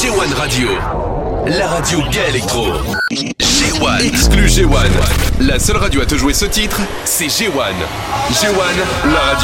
G1 Radio, la radio gay électro. G1, exclu G1. La seule radio à te jouer ce titre, c'est G1. G1, la radio